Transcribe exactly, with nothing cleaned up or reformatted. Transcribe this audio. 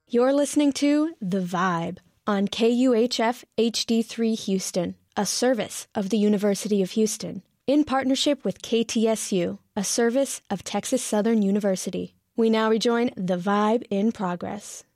You're listening to The Vibe on K U H F H D three Houston, a service of the University of Houston, in partnership with K T S U, a service of Texas Southern University. We now rejoin The Vibe in progress.